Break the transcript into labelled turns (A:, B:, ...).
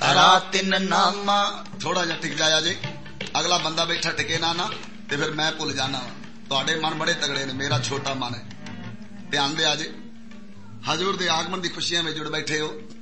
A: हरा तिन नामा।
B: थोड़ा जा टिक जाया जी, अगला बंदा बैठा टिके ना ना ते फिर मैं भुल जाना वा। तुहाडे मन बड़े तगड़े ने, मेरा छोटा मन है। ध्यान दे आज हजूर दे आगमन दी खुशियां में जुड़ बैठे हो।